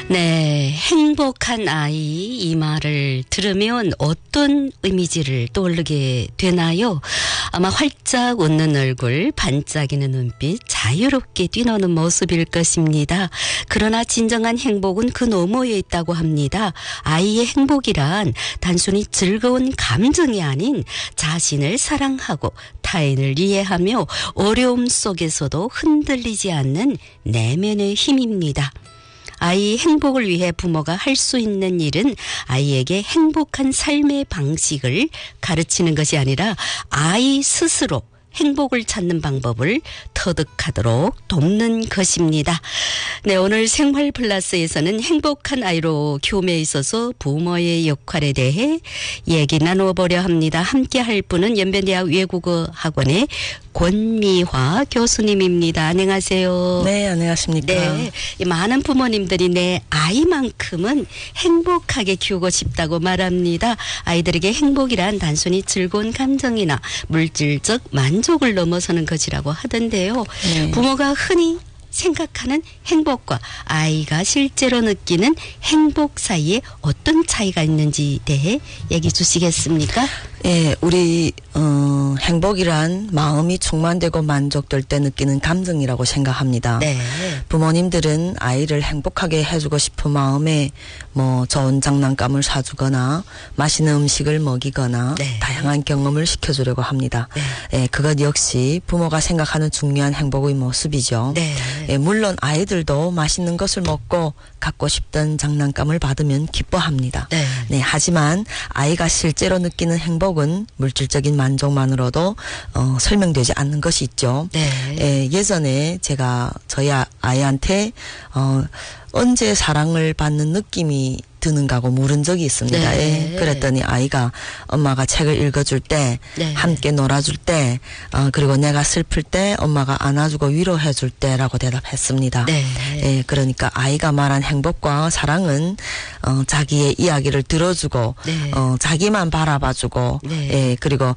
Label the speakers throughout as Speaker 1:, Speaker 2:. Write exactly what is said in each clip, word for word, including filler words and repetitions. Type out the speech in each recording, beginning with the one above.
Speaker 1: 네, 행복한 아이 이 말을 들으면 어떤 이미지를 떠올리게 되나요? 아마 활짝 웃는 얼굴, 반짝이는 눈빛, 자유롭게 뛰노는 모습일 것입니다. 그러나 진정한 행복은 그 너머에 있다고 합니다. 아이의 행복이란 단순히 즐거운 감정이 아닌 자신을 사랑하고 타인을 이해하며 어려움 속에서도 흔들리지 않는 내면의 힘입니다. 아이의 행복을 위해 부모가 할 수 있는 일은 아이에게 행복한 삶의 방식을 가르치는 것이 아니라 아이 스스로 행복을 찾는 방법을 터득하도록 돕는 것입니다. 네, 오늘 생활 플러스에서는 행복한 아이로 키움에 있어서 부모의 역할에 대해 얘기 나눠보려 합니다. 함께 할 분은 연변대학 외국어 학원의 권미화 교수님입니다. 안녕하세요.
Speaker 2: 네, 안녕하십니까.
Speaker 1: 네, 많은 부모님들이 내 아이만큼은 행복하게 키우고 싶다고 말합니다. 아이들에게 행복이란 단순히 즐거운 감정이나 물질적 만족을 넘어서는 것이라고 하던데요.
Speaker 2: 네.
Speaker 1: 부모가 흔히 생각하는 행복과 아이가 실제로 느끼는 행복 사이에 어떤 차이가 있는지 대해 얘기 주시겠습니까?
Speaker 2: 예, 우리 어, 행복이란 마음이 충만되고 만족될 때 느끼는 감정이라고 생각합니다.
Speaker 1: 네.
Speaker 2: 부모님들은 아이를 행복하게 해주고 싶은 마음에 뭐 좋은 장난감을 사주거나 맛있는 음식을 먹이거나
Speaker 1: 네.
Speaker 2: 다양한 경험을 시켜주려고 합니다.
Speaker 1: 네.
Speaker 2: 예, 그것 역시 부모가 생각하는 중요한 행복의 모습이죠.
Speaker 1: 네.
Speaker 2: 예, 물론 아이들도 맛있는 것을 먹고 갖고 싶던 장난감을 받으면 기뻐합니다.
Speaker 1: 네.
Speaker 2: 네, 하지만 아이가 실제로 느끼는 행복은 물질적인 만족만으로도 어, 설명되지 않는 것이 있죠.
Speaker 1: 네.
Speaker 2: 예, 예전에 제가 저희 아, 아이한테 어, 언제 사랑을 받는 느낌이 드는가고 물은 적이 있습니다.
Speaker 1: 네.
Speaker 2: 예, 그랬더니 아이가 엄마가 책을 읽어줄 때,
Speaker 1: 네.
Speaker 2: 함께 놀아줄 때, 어, 그리고 내가 슬플 때 엄마가 안아주고 위로해줄 때라고 대답했습니다.
Speaker 1: 네.
Speaker 2: 예, 그러니까 아이가 말한 행복과 사랑은 어, 자기의 이야기를 들어주고
Speaker 1: 네.
Speaker 2: 어, 자기만 바라봐주고
Speaker 1: 네.
Speaker 2: 예, 그리고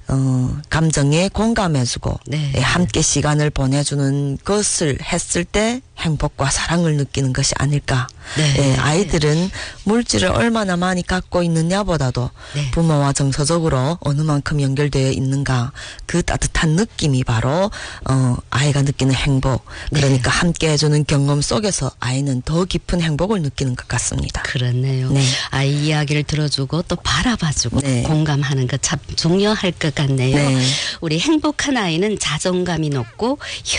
Speaker 2: 어, 감정에 공감해주고
Speaker 1: 네.
Speaker 2: 예, 함께 시간을 보내주는 것을 했을 때 행복과 사랑을 느끼는 것이 아닐까.
Speaker 1: 네.
Speaker 2: 예, 아이들은 물질을 얼마나 많이 갖고 있느냐보다도
Speaker 1: 네.
Speaker 2: 부모와 정서적으로 어느 만큼 연결되어 있는가 그 따뜻한 느낌이 바로 어, 아이가 느끼는 행복. 그러니까
Speaker 1: 네.
Speaker 2: 함께 해주는 경험 속에서 아이는 더 깊은 행복을 느끼는 것 같습니다.
Speaker 1: 그렇네요.
Speaker 2: 네.
Speaker 1: 아이 이야기를 들어주고 또 바라봐주고
Speaker 2: 네.
Speaker 1: 공감하는 것 참 중요할 것 같네요.
Speaker 2: 네.
Speaker 1: 우리 행복한 아이는 자존감이 높고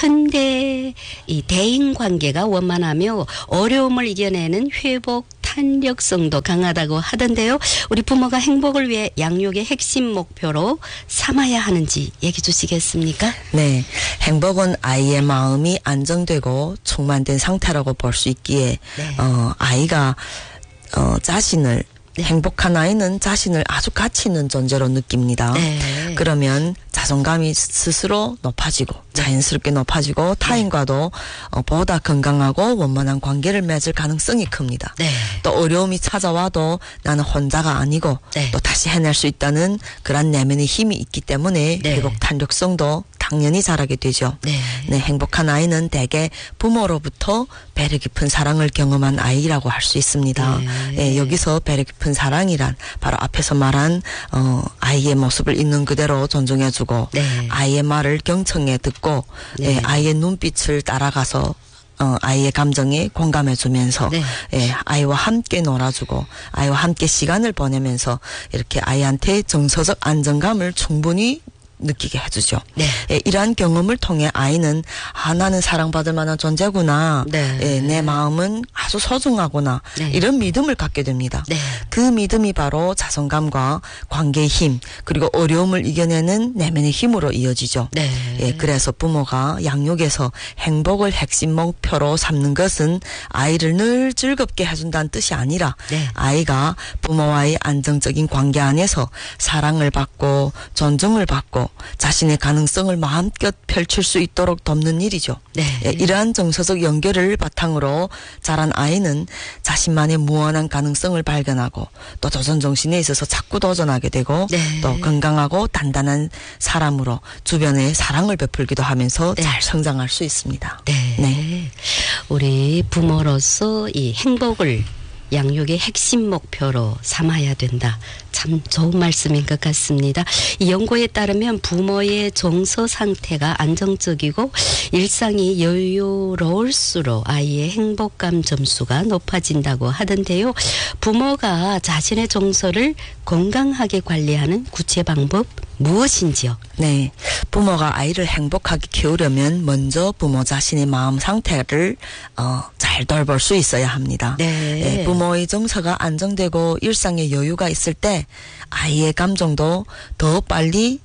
Speaker 1: 현대 이 대인 관계가 원만하며 어려움을 이겨내는 회복 탄력성도 강하다고 하던데요. 우리 부모가 행복을 위해 양육의 핵심 목표로 삼아야 하는지 얘기 주시겠습니까?
Speaker 2: 네. 행복은 아이의 마음이 안정되고 충만된 상태라고 볼 수 있기에
Speaker 1: 네.
Speaker 2: 어, 아이가 어, 자신을
Speaker 1: 네.
Speaker 2: 행복한 아이는 자신을 아주 가치 있는 존재로 느낍니다.
Speaker 1: 네.
Speaker 2: 그러면 자존감이 스스로 높아지고 자연스럽게 높아지고 타인과도 어, 보다 건강하고 원만한 관계를 맺을 가능성이 큽니다.
Speaker 1: 네.
Speaker 2: 또 어려움이 찾아와도 나는 혼자가 아니고
Speaker 1: 네.
Speaker 2: 또 다시 해낼 수 있다는 그런 내면의 힘이 있기 때문에
Speaker 1: 네.
Speaker 2: 회복 탄력성도 당연히 자라게 되죠.
Speaker 1: 네.
Speaker 2: 네, 행복한 아이는 대개 부모로부터 배려 깊은 사랑을 경험한 아이라고 할 수 있습니다.
Speaker 1: 네.
Speaker 2: 예, 여기서 배려 깊은 사랑이란 바로 앞에서 말한 어, 아이의 모습을 있는 그대로 존중해주고
Speaker 1: 네.
Speaker 2: 아이의 말을 경청해 듣고
Speaker 1: 네.
Speaker 2: 예, 아이의 눈빛을 따라가서 어, 아이의 감정에 공감해주면서
Speaker 1: 네.
Speaker 2: 예, 아이와 함께 놀아주고 아이와 함께 시간을 보내면서 이렇게 아이한테 정서적 안정감을 충분히 느끼게 해주죠.
Speaker 1: 네.
Speaker 2: 예, 이러한 경험을 통해 아이는 아 나는 사랑받을 만한 존재구나.
Speaker 1: 네.
Speaker 2: 예, 내 마음은 아주 소중하구나.
Speaker 1: 네.
Speaker 2: 이런 믿음을 갖게 됩니다.
Speaker 1: 네.
Speaker 2: 그 믿음이 바로 자존감과 관계의 힘 그리고 어려움을 이겨내는 내면의 힘으로 이어지죠.
Speaker 1: 네.
Speaker 2: 예, 그래서 부모가 양육에서 행복을 핵심 목표로 삼는 것은 아이를 늘 즐겁게 해준다는 뜻이 아니라
Speaker 1: 네.
Speaker 2: 아이가 부모와의 안정적인 관계 안에서 사랑을 받고 존중을 받고 자신의 가능성을 마음껏 펼칠 수 있도록 돕는 일이죠.
Speaker 1: 네.
Speaker 2: 예, 이러한 정서적 연결을 바탕으로 자란 아이는 자신만의 무한한 가능성을 발견하고 또 도전 정신에 있어서 자꾸 도전하게 되고
Speaker 1: 네.
Speaker 2: 또 건강하고 단단한 사람으로 주변에 사랑을 베풀기도 하면서
Speaker 1: 네.
Speaker 2: 잘 성장할 수 있습니다.
Speaker 1: 네.
Speaker 2: 네.
Speaker 1: 우리 부모로서 이 행복을 양육의 핵심 목표로 삼아야 된다. 참 좋은 말씀인 것 같습니다. 이 연구에 따르면 부모의 정서 상태가 안정적이고 일상이 여유로울수록 아이의 행복감 점수가 높아진다고 하던데요. 부모가 자신의 정서를 건강하게 관리하는 구체 방법 무엇인지요?
Speaker 2: 네. 부모가 아이를 행복하게 키우려면 먼저 부모 자신의 마음 상태를 어, 잘 돌볼 수 있어야 합니다.
Speaker 1: 네.
Speaker 2: 네. 부모의 정서가 안정되고 일상에 여유가 있을 때 아이의 감정도 더 빨리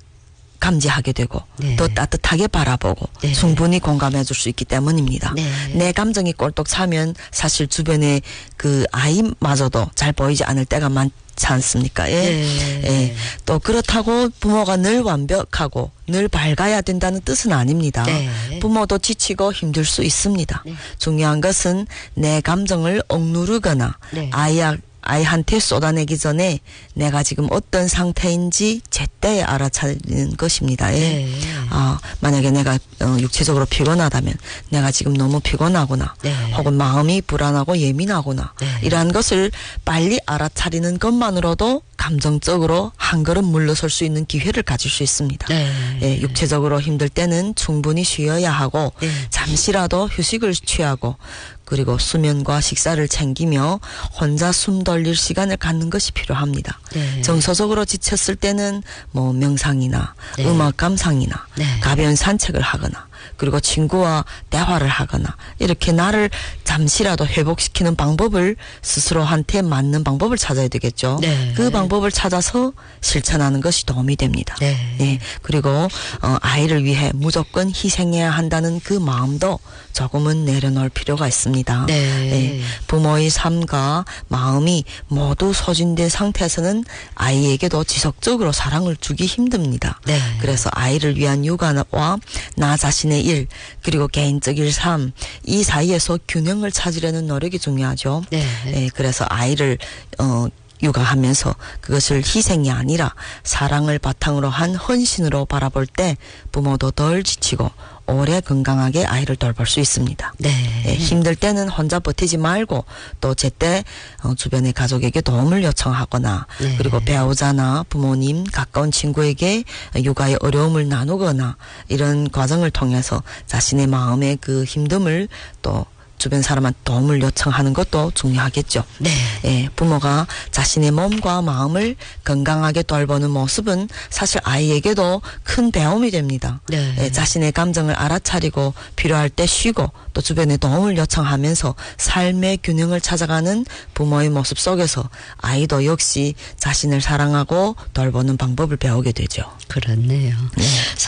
Speaker 2: 감지하게 되고
Speaker 1: 네.
Speaker 2: 더 따뜻하게 바라보고
Speaker 1: 네.
Speaker 2: 충분히 공감해 줄 수 있기 때문입니다.
Speaker 1: 네.
Speaker 2: 내 감정이 꼴떡 차면 사실 주변에 그 아이마저도 잘 보이지 않을 때가 많지 않습니까? 예.
Speaker 1: 네.
Speaker 2: 예. 또 그렇다고 부모가 늘 완벽하고 늘 밝아야 된다는 뜻은 아닙니다.
Speaker 1: 네.
Speaker 2: 부모도 지치고 힘들 수 있습니다.
Speaker 1: 네.
Speaker 2: 중요한 것은 내 감정을 억누르거나
Speaker 1: 네.
Speaker 2: 아이야 아이한테 쏟아내기 전에 내가 지금 어떤 상태인지 제때 알아차리는 것입니다. 예.
Speaker 1: 네.
Speaker 2: 아, 만약에 내가 어, 육체적으로 피곤하다면 내가 지금 너무 피곤하구나.
Speaker 1: 네.
Speaker 2: 혹은 마음이 불안하고 예민하구나.
Speaker 1: 네.
Speaker 2: 이러한 것을 빨리 알아차리는 것만으로도 감정적으로 한 걸음 물러설 수 있는 기회를 가질 수 있습니다.
Speaker 1: 네.
Speaker 2: 예, 육체적으로 힘들 때는 충분히 쉬어야 하고
Speaker 1: 네.
Speaker 2: 잠시라도 휴식을 취하고 그리고 수면과 식사를 챙기며 혼자 숨 돌릴 시간을 갖는 것이 필요합니다.
Speaker 1: 네.
Speaker 2: 정서적으로 지쳤을 때는 뭐 명상이나
Speaker 1: 네.
Speaker 2: 음악 감상이나
Speaker 1: 네.
Speaker 2: 가벼운 산책을 하거나 그리고 친구와 대화를 하거나 이렇게 나를 잠시라도 회복시키는 방법을 스스로한테 맞는 방법을 찾아야 되겠죠.
Speaker 1: 네.
Speaker 2: 그 방법을 찾아서 실천하는 것이 도움이 됩니다.
Speaker 1: 네.
Speaker 2: 네. 그리고 어, 아이를 위해 무조건 희생해야 한다는 그 마음도 조금은 내려놓을 필요가 있습니다.
Speaker 1: 네.
Speaker 2: 네. 부모의 삶과 마음이 모두 소진된 상태에서는 아이에게도 지속적으로 사랑을 주기 힘듭니다.
Speaker 1: 네.
Speaker 2: 그래서 아이를 위한 육아와 나 자신의 일 그리고 개인적인 삶 이 사이에서 균형을 찾으려는 노력이 중요하죠.
Speaker 1: 네.
Speaker 2: 네, 그래서 아이를 어, 육아하면서 그것을 희생이 아니라 사랑을 바탕으로 한 헌신으로 바라볼 때 부모도 덜 지치고 오래 건강하게 아이를 돌볼 수 있습니다.
Speaker 1: 네.
Speaker 2: 네, 힘들 때는 혼자 버티지 말고 또 제때 어, 주변의 가족에게 도움을 요청하거나
Speaker 1: 네.
Speaker 2: 그리고 배우자나 부모님 가까운 친구에게 육아의 어려움을 나누거나 이런 과정을 통해서 자신의 마음의 그 힘듦을 또 주변 사람한테 도움을 요청하는 것도 중요하겠죠.
Speaker 1: 네.
Speaker 2: 예, 부모가 자신의 몸과 마음을 건강하게 돌보는 모습은 사실 아이에게도 큰 배움이 됩니다.
Speaker 1: 네.
Speaker 2: 예, 자신의 감정을 알아차리고 필요할 때 쉬고 또 주변에 도움을 요청하면서 삶의 균형을 찾아가는 부모의 모습 속에서 아이도 역시 자신을 사랑하고 돌보는 방법을 배우게 되죠.
Speaker 1: 그렇네요.
Speaker 2: 네.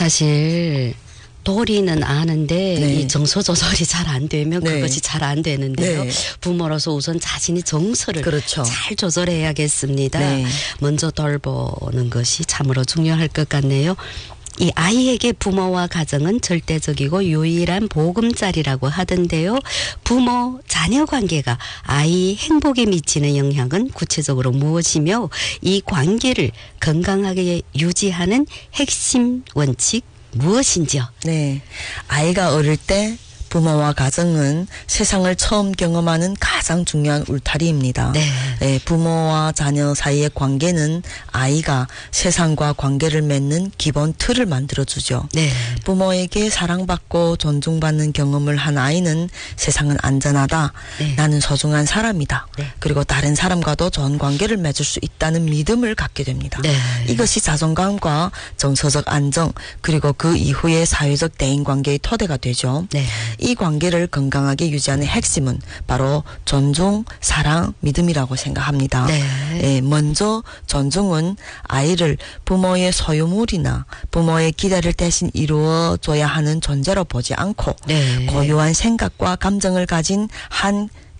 Speaker 1: 사실 도리는 아는데
Speaker 2: 네.
Speaker 1: 이 정서 조절이 잘 안 되면
Speaker 2: 네.
Speaker 1: 그것이 잘 안 되는데요.
Speaker 2: 네.
Speaker 1: 부모로서 우선 자신이 정서를
Speaker 2: 그렇죠.
Speaker 1: 잘 조절해야겠습니다.
Speaker 2: 네.
Speaker 1: 먼저 돌보는 것이 참으로 중요할 것 같네요. 이 아이에게 부모와 가정은 절대적이고 유일한 보금자리라고 하던데요. 부모 자녀 관계가 아이 행복에 미치는 영향은 구체적으로 무엇이며 이 관계를 건강하게 유지하는 핵심 원칙 무엇인지요?
Speaker 2: 네. 아이가 어릴 때 부모와 가정은 세상을 처음 경험하는 가장 중요한 울타리입니다.
Speaker 1: 네.
Speaker 2: 네, 부모와 자녀 사이의 관계는 아이가 세상과 관계를 맺는 기본 틀을 만들어주죠.
Speaker 1: 네.
Speaker 2: 부모에게 사랑받고 존중받는 경험을 한 아이는 세상은 안전하다.
Speaker 1: 네.
Speaker 2: 나는 소중한 사람이다.
Speaker 1: 네.
Speaker 2: 그리고 다른 사람과도 좋은 관계를 맺을 수 있다는 믿음을 갖게 됩니다.
Speaker 1: 네.
Speaker 2: 이것이 자존감과 정서적 안정 그리고 그 이후의 사회적 대인관계의 토대가 되죠.
Speaker 1: 네.
Speaker 2: 이 관계를 건강하게 유지하는 핵심은 바로 존중, 사랑, 믿음이라고 생각합니다.
Speaker 1: 네.
Speaker 2: 예, 먼저 존중은 아이를 부모의 소유물이나 부모의 기대를 대신 이루어줘야 하는 존재로 보지 않고
Speaker 1: 네.
Speaker 2: 고유한 생각과 감정을 가진 한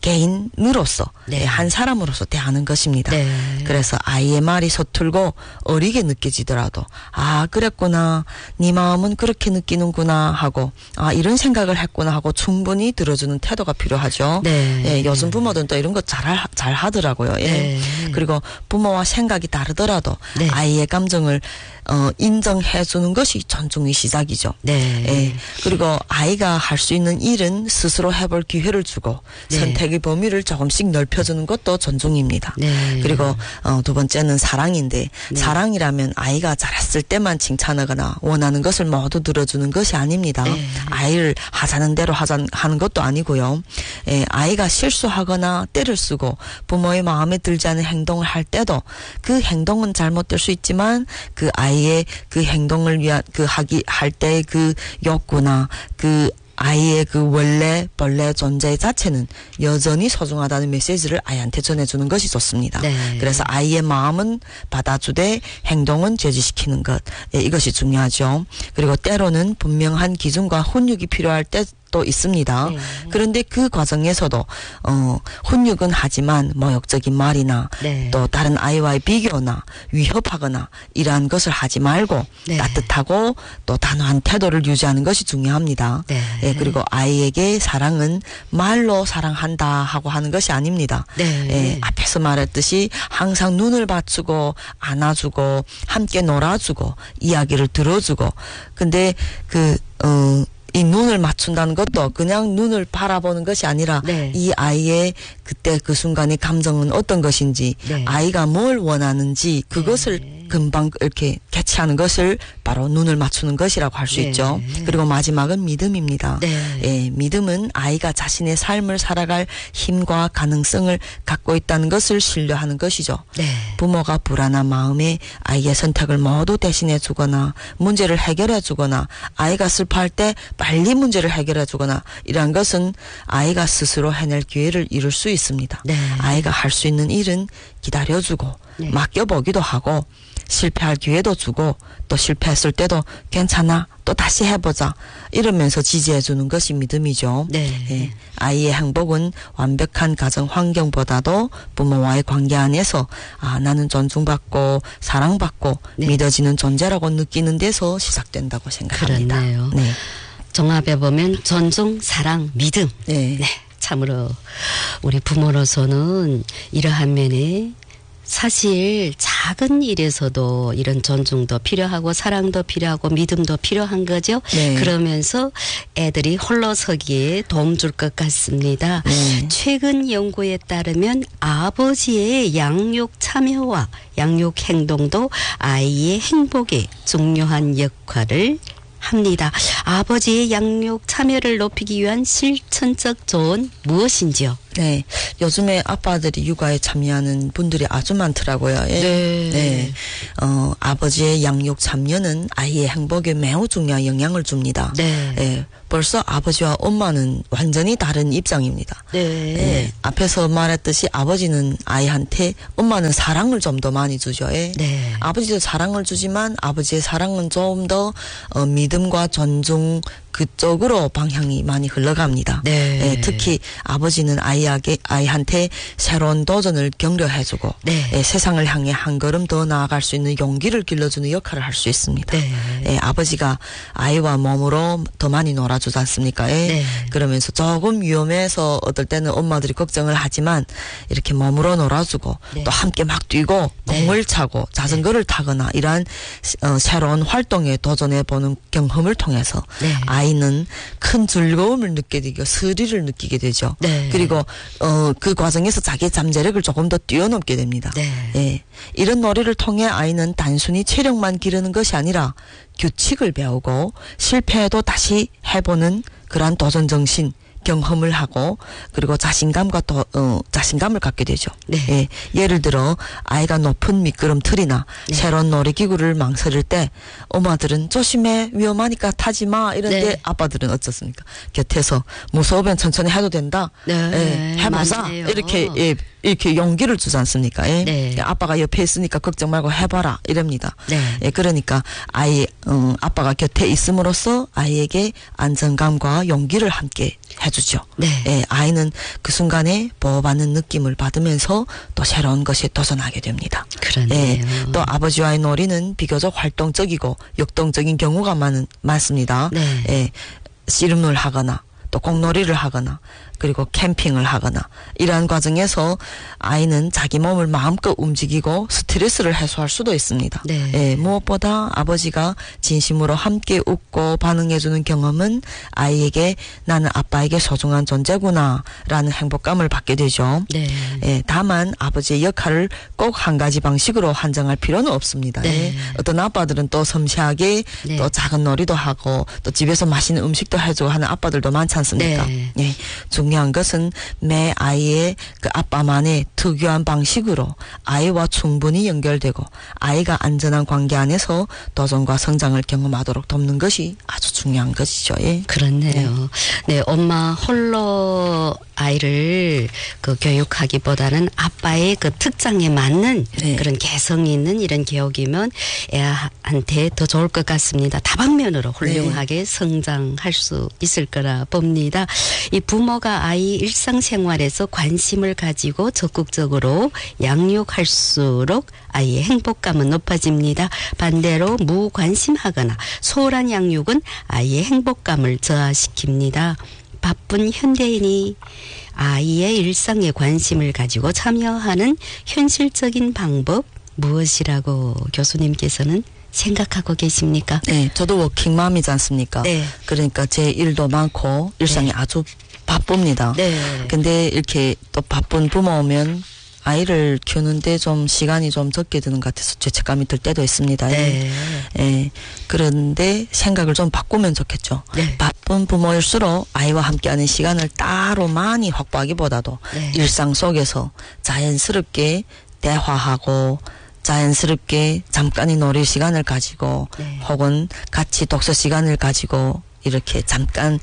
Speaker 2: 개인으로서
Speaker 1: 네.
Speaker 2: 한 사람으로서 대하는 것입니다.
Speaker 1: 네.
Speaker 2: 그래서 아이의 말이 서툴고 어리게 느껴지더라도 아 그랬구나 네 마음은 그렇게 느끼는구나 하고 아 이런 생각을 했구나 하고 충분히 들어주는 태도가 필요하죠.
Speaker 1: 네.
Speaker 2: 예, 요즘 부모들은 또 이런 거 잘 잘 하더라고요. 예.
Speaker 1: 네.
Speaker 2: 그리고 부모와 생각이 다르더라도
Speaker 1: 네.
Speaker 2: 아이의 감정을 어, 인정해 주는 것이 존중의 시작이죠.
Speaker 1: 네.
Speaker 2: 예. 그리고 아이가 할 수 있는 일은 스스로 해볼 기회를 주고
Speaker 1: 네.
Speaker 2: 선택의 범위를 조금씩 넓혀주는 것도 존중입니다.
Speaker 1: 네.
Speaker 2: 그리고 어, 두 번째는 사랑인데
Speaker 1: 네.
Speaker 2: 사랑이라면 아이가 잘했을 때만 칭찬하거나 원하는 것을 모두 들어주는 것이 아닙니다.
Speaker 1: 네.
Speaker 2: 아이를 하자는 대로 하자 하는 것도 아니고요. 예, 아이가 실수하거나 때를 쓰고 부모의 마음에 들지 않은 행동을 할 때도 그 행동은 잘못될 수 있지만 그 아이의 그 행동을 위한 그 하기 할 때의 그 욕구나 그 아이의 그 원래 본래 존재 자체는 여전히 소중하다는 메시지를 아이한테 전해주는 것이 좋습니다.
Speaker 1: 네.
Speaker 2: 그래서 아이의 마음은 받아주되 행동은 제지시키는 것. 예, 이것이 중요하죠. 그리고 때로는 분명한 기준과 훈육이 필요할 때 또 있습니다.
Speaker 1: 네.
Speaker 2: 그런데 그 과정에서도 어, 훈육은 하지만 모욕적인 말이나
Speaker 1: 네.
Speaker 2: 또 다른 아이와의 비교나 위협하거나 이러한 것을 하지 말고
Speaker 1: 네.
Speaker 2: 따뜻하고 또 단호한 태도를 유지하는 것이 중요합니다.
Speaker 1: 네.
Speaker 2: 예, 그리고 아이에게 사랑은 말로 사랑한다 하고 하는 것이 아닙니다.
Speaker 1: 네.
Speaker 2: 예, 앞에서 말했듯이 항상 눈을 받주고 안아주고 함께 놀아주고 이야기를 들어주고 근데 그 어, 이 눈을 맞춘다는 것도 그냥 눈을 바라보는 것이 아니라
Speaker 1: 네.
Speaker 2: 이 아이의 그때 그 순간의 감정은 어떤 것인지
Speaker 1: 네.
Speaker 2: 아이가 뭘 원하는지 그것을
Speaker 1: 네.
Speaker 2: 금방 이렇게 캐치하는 것을 바로 눈을 맞추는 것이라고 할 수
Speaker 1: 네.
Speaker 2: 있죠. 그리고 마지막은 믿음입니다.
Speaker 1: 네.
Speaker 2: 예, 믿음은 아이가 자신의 삶을 살아갈 힘과 가능성을 갖고 있다는 것을 신뢰하는 것이죠.
Speaker 1: 네.
Speaker 2: 부모가 불안한 마음에 아이의 선택을 모두 대신해 주거나 문제를 해결해 주거나 아이가 슬퍼할 때 빨리 문제를 해결해 주거나 이러한 것은 아이가 스스로 해낼 기회를 잃을 수 있습니다.
Speaker 1: 네.
Speaker 2: 아이가 할 수 있는 일은 기다려주고
Speaker 1: 네.
Speaker 2: 맡겨보기도 하고 실패할 기회도 주고 또 실패했을 때도 괜찮아 또 다시 해보자 이러면서 지지해 주는 것이 믿음이죠.
Speaker 1: 네.
Speaker 2: 예, 아이의 행복은 완벽한 가정 환경보다도 부모와의 관계 안에서 아 나는 존중받고 사랑받고
Speaker 1: 네.
Speaker 2: 믿어지는 존재라고 느끼는 데서 시작된다고 생각합니다.
Speaker 1: 그렇네요.
Speaker 2: 네.
Speaker 1: 종합해 보면 존중, 사랑, 믿음.
Speaker 2: 네.
Speaker 1: 네. 참으로 우리 부모로서는 이러한 면에 사실 작은 일에서도 이런 존중도 필요하고 사랑도 필요하고 믿음도 필요한 거죠.
Speaker 2: 네.
Speaker 1: 그러면서 애들이 홀로 서기에 도움 줄 것 같습니다.
Speaker 2: 네.
Speaker 1: 최근 연구에 따르면 아버지의 양육 참여와 양육 행동도 아이의 행복에 중요한 역할을 합니다. 아버지의 양육 참여를 높이기 위한 실천적 조언 무엇인지요?
Speaker 2: 네. 요즘에 아빠들이 육아에 참여하는 분들이 아주 많더라고요. 예.
Speaker 1: 네.
Speaker 2: 네. 어, 아버지의 양육 참여는 아이의 행복에 매우 중요한 영향을 줍니다.
Speaker 1: 네.
Speaker 2: 예. 벌써 아버지와 엄마는 완전히 다른 입장입니다.
Speaker 1: 네.
Speaker 2: 예. 앞에서 말했듯이 아버지는 아이한테 엄마는 사랑을 좀 더 많이 주죠. 예.
Speaker 1: 네.
Speaker 2: 아버지도 사랑을 주지만 아버지의 사랑은 좀 더 어, 믿음과 존중 그쪽으로 방향이 많이 흘러갑니다.
Speaker 1: 네.
Speaker 2: 예, 특히 아버지는 아이에게 아이한테 새로운 도전을 격려해주고
Speaker 1: 네.
Speaker 2: 예, 세상을 향해 한 걸음 더 나아갈 수 있는 용기를 길러주는 역할을 할 수 있습니다.
Speaker 1: 네.
Speaker 2: 예, 아버지가 아이와 몸으로 더 많이 놀아주지 않습니까? 예?
Speaker 1: 네.
Speaker 2: 그러면서 조금 위험해서 어떨 때는 엄마들이 걱정을 하지만 이렇게 몸으로 놀아주고
Speaker 1: 네.
Speaker 2: 또 함께 막 뛰고
Speaker 1: 네.
Speaker 2: 공을 차고 자전거를 타거나 이러한 어, 새로운 활동에 도전해보는 경험을 통해서
Speaker 1: 네.
Speaker 2: 아이는 큰 즐거움을 느끼게 되고 스릴을 느끼게 되죠.
Speaker 1: 네.
Speaker 2: 그리고 어, 그 과정에서 자기의 잠재력을 조금 더 뛰어넘게 됩니다.
Speaker 1: 네.
Speaker 2: 예. 이런 놀이를 통해 아이는 단순히 체력만 기르는 것이 아니라 규칙을 배우고 실패해도 다시 해보는 그러한 도전 정신 경험을 하고 그리고 자신감과 또 어, 자신감을 갖게 되죠.
Speaker 1: 네.
Speaker 2: 예, 예를 들어 아이가 높은 미끄럼틀이나
Speaker 1: 네.
Speaker 2: 새로운 놀이기구를 망설일 때 엄마들은 조심해 위험하니까 타지 마 이런데
Speaker 1: 네.
Speaker 2: 아빠들은 어떻습니까? 곁에서 무서우면 천천히 해도 된다.
Speaker 1: 네.
Speaker 2: 예, 해보자.
Speaker 1: 맞네요.
Speaker 2: 이렇게 예, 이렇게 용기를 주지 않습니까? 예?
Speaker 1: 네.
Speaker 2: 아빠가 옆에 있으니까 걱정 말고 해봐라 이럽니다.
Speaker 1: 네.
Speaker 2: 예, 그러니까 아이 음, 아빠가 곁에 있음으로써 아이에게 안정감과 용기를 함께 해주는 해주죠.
Speaker 1: 네.
Speaker 2: 예, 아이는 그 순간에 보호받는 느낌을 받으면서 또 새로운 것에 도전하게 됩니다.
Speaker 1: 그러네요.
Speaker 2: 예, 또 아버지와의 놀이는 비교적 활동적이고 역동적인 경우가 많, 많습니다.
Speaker 1: 네.
Speaker 2: 예, 씨름을 하거나 또 공놀이를 하거나 그리고 캠핑을 하거나 이러한 과정에서 아이는 자기 몸을 마음껏 움직이고 스트레스를 해소할 수도 있습니다.
Speaker 1: 네.
Speaker 2: 예, 무엇보다 아버지가 진심으로 함께 웃고 반응해주는 경험은 아이에게 나는 아빠에게 소중한 존재구나 라는 행복감을 받게 되죠.
Speaker 1: 네.
Speaker 2: 예, 다만 아버지의 역할을 꼭 한 가지 방식으로 한정할 필요는 없습니다.
Speaker 1: 네.
Speaker 2: 예, 어떤 아빠들은 또 섬세하게
Speaker 1: 네.
Speaker 2: 또 작은 놀이도 하고 또 집에서 맛있는 음식도 해주고 하는 아빠들도 많지 않습니까?
Speaker 1: 네.
Speaker 2: 예, 중요한 것은 매 아이의 그 아빠만의 특유한 방식으로 아이와 충분히 연결되고 아이가 안전한 관계 안에서 도전과 성장을 경험하도록 돕는 것이 아주 중요한 것이죠. 예.
Speaker 1: 그렇네요. 네, 엄마 홀로 아이를 그 교육하기보다는 아빠의 그 특장에 맞는
Speaker 2: 네.
Speaker 1: 그런 개성 있는 이런 교육이면 애한테 더 좋을 것 같습니다. 다방면으로 훌륭하게 네. 성장할 수 있을 거라 봅니다. 이 부모가 아이 일상생활에서 관심을 가지고 적극적으로 양육할수록 아이의 행복감은 높아집니다. 반대로 무관심하거나 소홀한 양육은 아이의 행복감을 저하시킵니다. 바쁜 현대인이 아이의 일상에 관심을 가지고 참여하는 현실적인 방법 무엇이라고 교수님께서는 생각하고 계십니까?
Speaker 2: 네, 저도 워킹맘이지 않습니까?
Speaker 1: 네.
Speaker 2: 그러니까 제 일도 많고 일상이
Speaker 1: 네.
Speaker 2: 아주 바쁩니다.
Speaker 1: 네.
Speaker 2: 근데 이렇게 또 바쁜 부모면 아이를 키우는데 좀 시간이 좀 적게 드는 것 같아서 죄책감이 들 때도 있습니다.
Speaker 1: 네.
Speaker 2: 예. 그런데 생각을 좀 바꾸면 좋겠죠.
Speaker 1: 네.
Speaker 2: 바쁜 부모일수록 아이와 함께하는 시간을 따로 많이 확보하기보다도
Speaker 1: 네.
Speaker 2: 일상 속에서 자연스럽게 대화하고 자연스럽게 잠깐의 놀이 시간을 가지고
Speaker 1: 네.
Speaker 2: 혹은 같이 독서 시간을 가지고 이렇게 잠깐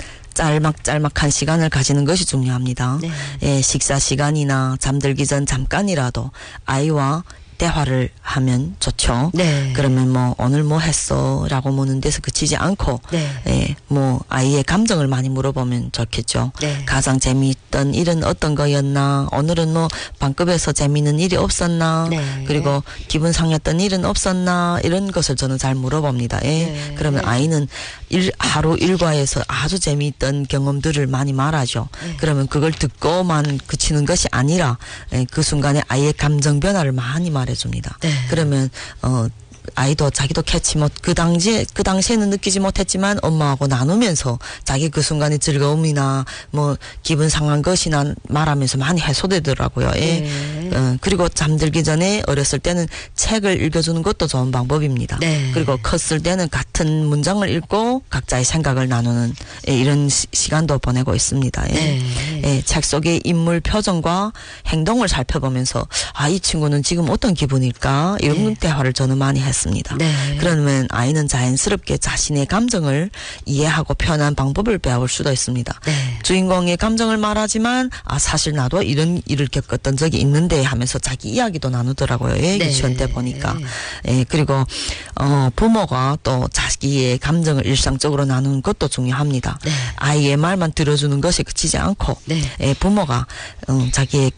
Speaker 2: 짤막짤막한 시간을 가지는 것이 중요합니다.
Speaker 1: 네.
Speaker 2: 예, 식사 시간이나 잠들기 전 잠깐이라도 아이와 대화를 하면 좋죠.
Speaker 1: 네.
Speaker 2: 그러면 뭐 오늘 뭐 했어? 라고 묻는 데서 그치지 않고
Speaker 1: 네.
Speaker 2: 예, 뭐 아이의 감정을 많이 물어보면 좋겠죠.
Speaker 1: 네.
Speaker 2: 가장 재미있던 일은 어떤 거였나? 오늘은 뭐 방급에서 재미있는 일이 없었나?
Speaker 1: 네.
Speaker 2: 그리고 기분 상했던 일은 없었나? 이런 것을 저는 잘 물어봅니다. 예.
Speaker 1: 네.
Speaker 2: 그러면 아이는 일, 하루 일과에서 아주 재미있던 경험들을 많이 말하죠.
Speaker 1: 네.
Speaker 2: 그러면 그걸 듣고만 그치는 것이 아니라 예, 그 순간에 아이의 감정 변화를 많이 말해 줍니다.
Speaker 1: 네.
Speaker 2: 그러면 어 아이도 자기도 캐치 못 그 당시에 그 당시에는 느끼지 못했지만 엄마하고 나누면서 자기 그 순간의 즐거움이나 뭐 기분 상한 것이나 말하면서 많이 해소되더라고요. 예.
Speaker 1: 네.
Speaker 2: 어, 그리고 잠들기 전에 어렸을 때는 책을 읽어주는 것도 좋은 방법입니다.
Speaker 1: 네.
Speaker 2: 그리고 컸을 때는 같은 문장을 읽고 각자의 생각을 나누는 예, 이런 시, 시간도 보내고 있습니다. 예.
Speaker 1: 네.
Speaker 2: 예, 책 속의 인물 표정과 행동을 살펴보면서 아, 이 친구는 지금 어떤 기분일까 이런
Speaker 1: 네.
Speaker 2: 대화를 저는 많이 했습니다.
Speaker 1: 네.
Speaker 2: 그러면 아이는 자연스럽게 자신의 감정을 이해하고 표현한 방법을 배울 수도 있습니다.
Speaker 1: 네.
Speaker 2: 주인공의 감정을 말하지만 아 사실 나도 이런 일을 겪었던 적이 있는데 하면서 자기 이야기도 나누더라고요. 예,
Speaker 1: 네.
Speaker 2: 유치원 때 보니까. 예, 그리고 어 부모가 또 자기의 감정을 일상적으로 나누는 것도 중요합니다.
Speaker 1: 네.
Speaker 2: 아이의 말만 들어주는 것에 그치지 않고
Speaker 1: 네.
Speaker 2: 예, 부모가 어, 자기의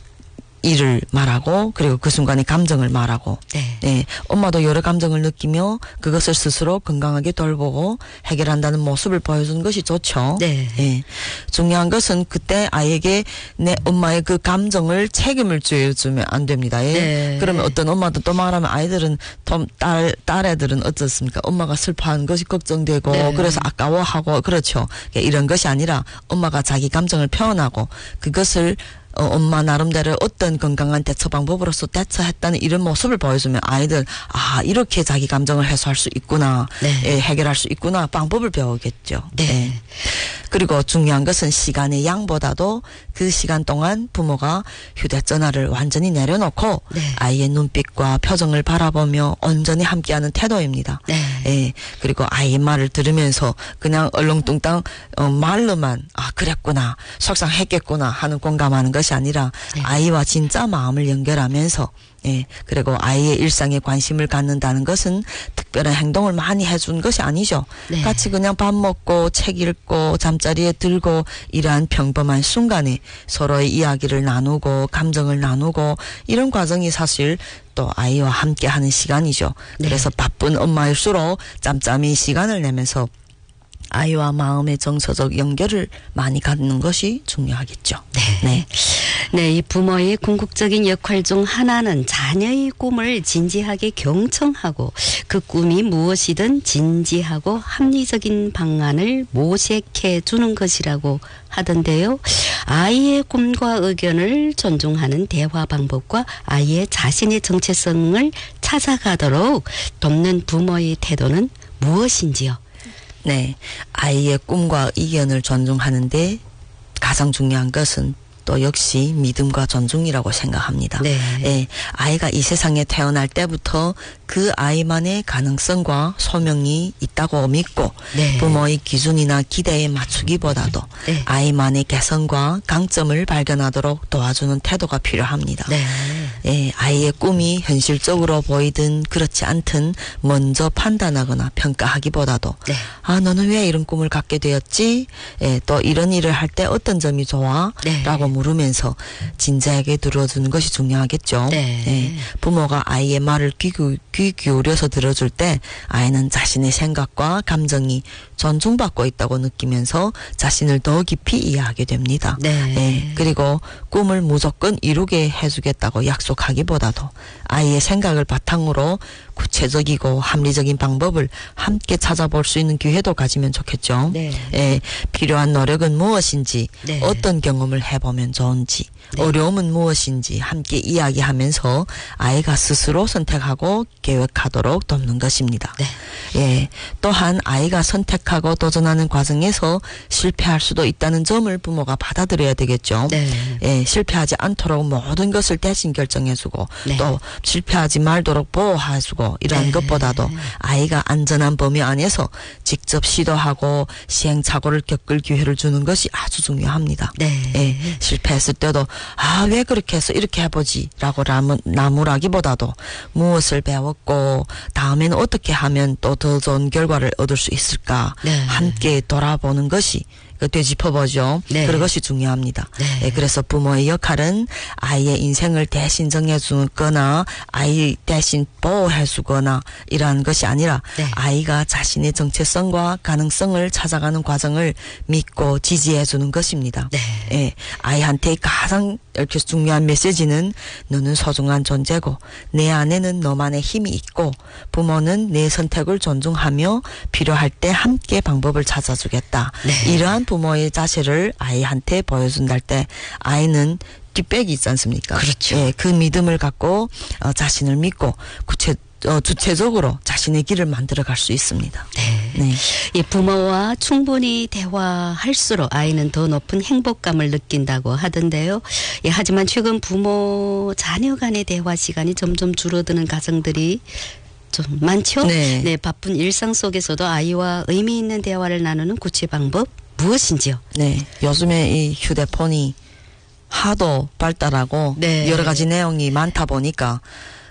Speaker 2: 일을 말하고 그리고 그 순간의 감정을 말하고
Speaker 1: 네.
Speaker 2: 네, 엄마도 여러 감정을 느끼며 그것을 스스로 건강하게 돌보고 해결한다는 모습을 보여주는 것이 좋죠.
Speaker 1: 네.
Speaker 2: 예. 중요한 것은 그때 아이에게 내 엄마의 그 감정을 책임을 쥐어주면 안 됩니다. 예.
Speaker 1: 네.
Speaker 2: 그러면 어떤 엄마도 또 말하면 아이들은 또 딸, 딸애들은 어떻습니까? 엄마가 슬퍼하는 것이 걱정되고
Speaker 1: 네.
Speaker 2: 그래서 아까워하고 그렇죠. 이런 것이 아니라 엄마가 자기 감정을 표현하고 그것을 어, 엄마 나름대로 어떤 건강한 대처 방법으로서 대처했다는 이런 모습을 보여주면 아이들 아 이렇게 자기 감정을 해소할 수 있구나
Speaker 1: 네.
Speaker 2: 예, 해결할 수 있구나 방법을 배우겠죠.
Speaker 1: 네.
Speaker 2: 예. 그리고 중요한 것은 시간의 양보다도 그 시간 동안 부모가 휴대전화를 완전히 내려놓고
Speaker 1: 네.
Speaker 2: 아이의 눈빛과 표정을 바라보며 온전히 함께하는 태도입니다.
Speaker 1: 네.
Speaker 2: 예. 그리고 아이의 말을 들으면서 그냥 얼렁뚱땅 어, 말로만 아 그랬구나 속상했겠구나 하는 공감하는 것이 아니라
Speaker 1: 네.
Speaker 2: 아이와 진짜 마음을 연결하면서 예, 그리고 아이의 일상에 관심을 갖는다는 것은 특별한 행동을 많이 해준 것이 아니죠.
Speaker 1: 네.
Speaker 2: 같이 그냥 밥 먹고 책 읽고 잠자리에 들고 이러한 평범한 순간에 서로의 이야기를 나누고 감정을 나누고 이런 과정이 사실 또 아이와 함께 하는 시간이죠.
Speaker 1: 네.
Speaker 2: 그래서 바쁜 엄마일수록 짬짬이 시간을 내면서 아이와 마음의 정서적 연결을 많이 갖는 것이 중요하겠죠.
Speaker 1: 네.
Speaker 2: 네.
Speaker 1: 네, 이 부모의 궁극적인 역할 중 하나는 자녀의 꿈을 진지하게 경청하고 그 꿈이 무엇이든 진지하고 합리적인 방안을 모색해 주는 것이라고 하던데요. 아이의 꿈과 의견을 존중하는 대화 방법과 아이의 자신의 정체성을 찾아가도록 돕는 부모의 태도는 무엇인지요?
Speaker 2: 네. 아이의 꿈과 의견을 존중하는데 가장 중요한 것은 또 역시 믿음과 존중이라고 생각합니다.
Speaker 1: 네.
Speaker 2: 예, 아이가 이 세상에 태어날 때부터 그 아이만의 가능성과 소명이 있다고 믿고
Speaker 1: 네.
Speaker 2: 부모의 기준이나 기대에 맞추기보다도
Speaker 1: 네.
Speaker 2: 아이만의 개성과 강점을 발견하도록 도와주는 태도가 필요합니다.
Speaker 1: 네.
Speaker 2: 예, 아이의 꿈이 현실적으로 보이든 그렇지 않든 먼저 판단하거나 평가하기보다도
Speaker 1: 네.
Speaker 2: 아 너는 왜 이런 꿈을 갖게 되었지? 예, 또 이런 일을 할 때 어떤 점이 좋아?
Speaker 1: 네.
Speaker 2: 라고 물으면서 진지하게 들어주는 것이 중요하겠죠.
Speaker 1: 네.
Speaker 2: 예, 부모가 아이의 말을 귀, 귀 기울여서 들어줄 때 아이는 자신의 생각과 감정이 존중받고 있다고 느끼면서 자신을 더 깊이 이해하게 됩니다.
Speaker 1: 네.
Speaker 2: 예, 그리고 꿈을 무조건 이루게 해주겠다고 약속하기보다도 아이의 생각을 바탕으로 구체적이고 합리적인 방법을 함께 찾아볼 수 있는 기회도 가지면 좋겠죠.
Speaker 1: 네.
Speaker 2: 예, 필요한 노력은 무엇인지,
Speaker 1: 네.
Speaker 2: 어떤 경험을 해보면 좋은지,
Speaker 1: 네.
Speaker 2: 어려움은 무엇인지 함께 이야기하면서 아이가 스스로 선택하고 계획하도록 돕는 것입니다.
Speaker 1: 네.
Speaker 2: 예, 또한 아이가 선택하고 도전하는 과정에서 실패할 수도 있다는 점을 부모가 받아들여야 되겠죠.
Speaker 1: 네.
Speaker 2: 예, 실패하지 않도록 모든 것을 대신 결정해주고
Speaker 1: 네.
Speaker 2: 또 실패하지 말도록 보호해주고 이러한
Speaker 1: 네.
Speaker 2: 것보다도 아이가 안전한 범위 안에서 직접 시도하고 시행착오를 겪을 기회를 주는 것이 아주 중요합니다.
Speaker 1: 네.
Speaker 2: 예, 실패했을 때도 아, 왜 그렇게 해서 이렇게 해보지 라고 나무, 나무라기보다도 무엇을 배웠고 다음에는 어떻게 하면 또 더 좋은 결과를 얻을 수 있을까
Speaker 1: 네.
Speaker 2: 함께 돌아보는 것이 되짚어보죠.
Speaker 1: 네.
Speaker 2: 그것이 중요합니다.
Speaker 1: 네.
Speaker 2: 예, 그래서 부모의 역할은 아이의 인생을 대신 정해주거나 아이 대신 보호해주거나 이러한 것이 아니라
Speaker 1: 네.
Speaker 2: 아이가 자신의 정체성과 가능성을 찾아가는 과정을 믿고 지지해주는 것입니다.
Speaker 1: 네.
Speaker 2: 예, 아이한테 가장 이렇게 중요한 메시지는 너는 소중한 존재고 내 안에는 너만의 힘이 있고 부모는 내 선택을 존중하며 필요할 때 함께 방법을 찾아주겠다.
Speaker 1: 네.
Speaker 2: 이러한 부모의 자세를 아이한테 보여준다 할 때 아이는 뒷백이 있지 않습니까?
Speaker 1: 그렇죠.
Speaker 2: 예, 그 믿음을 갖고 어, 자신을 믿고 구체 어, 주체적으로 자신의 길을 만들어갈 수 있습니다.
Speaker 1: 네.
Speaker 2: 네.
Speaker 1: 이 부모와 충분히 대화할수록 아이는 더 높은 행복감을 느낀다고 하던데요. 예, 하지만 최근 부모 자녀 간의 대화 시간이 점점 줄어드는 가정들이 좀 많죠.
Speaker 2: 네.
Speaker 1: 네, 바쁜 일상 속에서도 아이와 의미 있는 대화를 나누는 구체 방법 무엇인지요?
Speaker 2: 네. 요즘에 이 휴대폰이 하도 발달하고
Speaker 1: 네.
Speaker 2: 여러 가지 내용이 많다 보니까